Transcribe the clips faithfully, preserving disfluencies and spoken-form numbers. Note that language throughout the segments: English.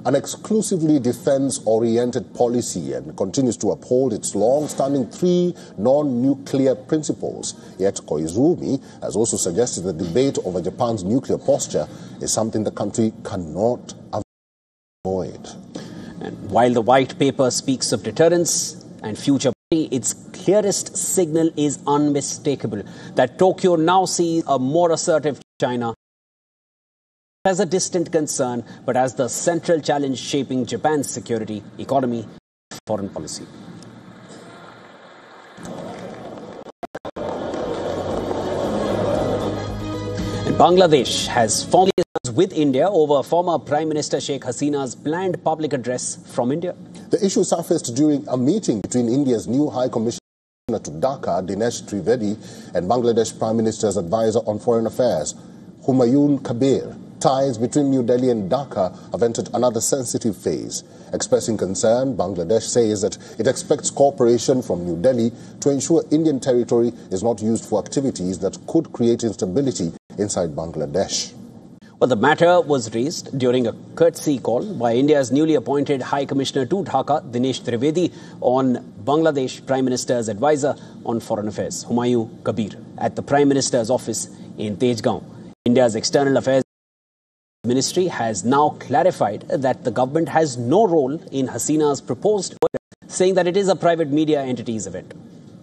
an exclusively defense-oriented policy and continues to uphold its long-standing three non-nuclear principles. Yet Koizumi has also suggested the debate over Japan's nuclear posture is something the country cannot avoid. And while the white paper speaks of deterrence and future, its clearest signal is unmistakable that Tokyo now sees a more assertive China as a distant concern, but as the central challenge shaping Japan's security, economy, and foreign policy. And Bangladesh has formed with India over former Prime Minister Sheikh Hasina's planned public address from India. The issue surfaced during a meeting between India's new High Commissioner to Dhaka, Dinesh Trivedi, and Bangladesh Prime Minister's advisor on foreign affairs, Humayun Kabir. Ties between New Delhi and Dhaka have entered another sensitive phase. Expressing concern, Bangladesh says that it expects cooperation from New Delhi to ensure Indian territory is not used for activities that could create instability inside Bangladesh. Well, the matter was raised during a courtesy call by India's newly appointed High Commissioner to Dhaka, Dinesh Trivedi, on Bangladesh Prime Minister's advisor on foreign affairs, Humayun Kabir, at the Prime Minister's office in Tejgaon. India's External Affairs Ministry has now clarified that the government has no role in Hasina's proposed order, saying that it is a private media entity's event.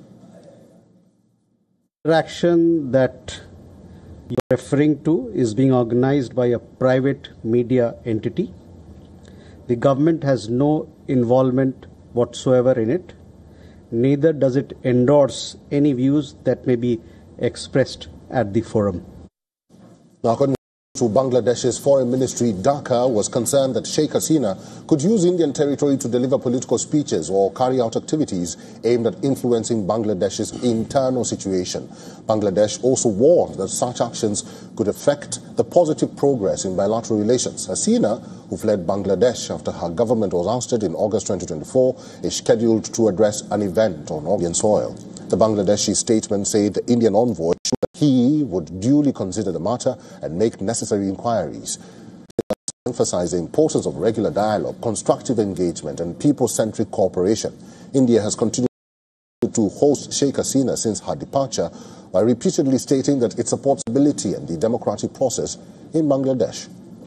Interaction that you're referring to is being organized by a private media entity. The government has no involvement whatsoever in it. Neither does it endorse any views that may be expressed at the forum. Now, according to Bangladesh's foreign ministry, Dhaka was concerned that Sheikh Hasina could use Indian territory to deliver political speeches or carry out activities aimed at influencing Bangladesh's internal situation. Bangladesh also warned that such actions could affect the positive progress in bilateral relations. Hasina, who fled Bangladesh after her government was ousted in August twenty twenty-four, is scheduled to address an event on Indian soil. The Bangladeshi statement said the Indian envoy he would duly consider the matter and make necessary inquiries. Emphasize the importance of regular dialogue, constructive engagement, and people-centric cooperation. India has continued to host Sheikh Hasina since her departure by repeatedly stating that it supports stability and the democratic process in Bangladesh.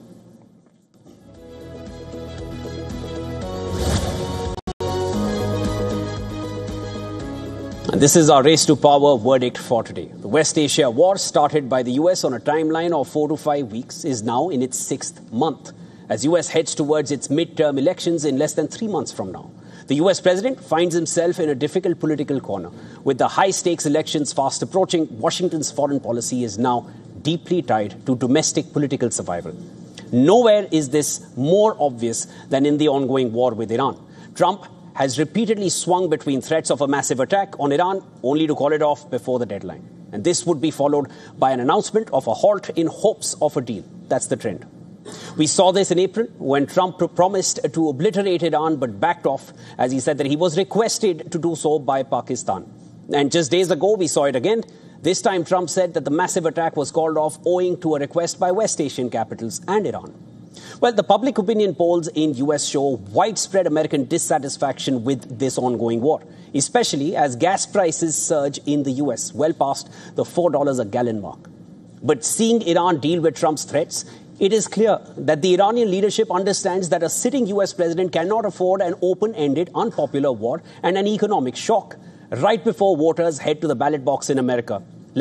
And this is our race to power verdict for today. The West Asia war, started by the U S on a timeline of four to five weeks, is now in its sixth month, as U S heads towards its midterm elections in less than three months from now. The U S president finds himself in a difficult political corner. With the high-stakes elections fast approaching, Washington's foreign policy is now deeply tied to domestic political survival. Nowhere is this more obvious than in the ongoing war with Iran. Trump has repeatedly swung between threats of a massive attack on Iran, only to call it off before the deadline. And this would be followed by an announcement of a halt in hopes of a deal. That's the trend. We saw this in April when Trump promised to obliterate Iran but backed off as he said that he was requested to do so by Pakistan. And just days ago, we saw it again. This time, Trump said that the massive attack was called off owing to a request by West Asian capitals and Iran. Well, the public opinion polls in U S show widespread American dissatisfaction with this ongoing war, especially as gas prices surge in the U S well past the four dollars a gallon mark. But seeing Iran deal with Trump's threats, it is clear that the Iranian leadership understands that a sitting U S president cannot afford an open-ended, unpopular war and an economic shock right before voters head to the ballot box in America.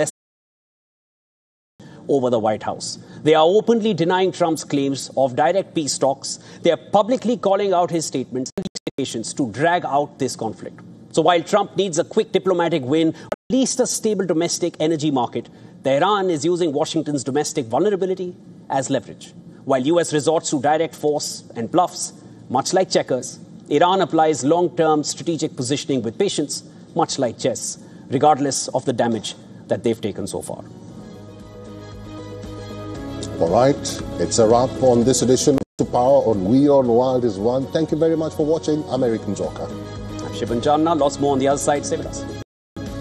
Over the White House. They are openly denying Trump's claims of direct peace talks. They are publicly calling out his statements and expectations to drag out this conflict. So while Trump needs a quick diplomatic win, or at least a stable domestic energy market, Tehran is using Washington's domestic vulnerability as leverage. While U S resorts to direct force and bluffs, much like checkers, Iran applies long-term strategic positioning with patience, much like chess, regardless of the damage that they've taken so far. All right, it's a wrap on this edition of Power on We On Wild is One. Thank you very much for watching American Joker. I'm Shivan Janna. Lots more on the other side. Stay with us.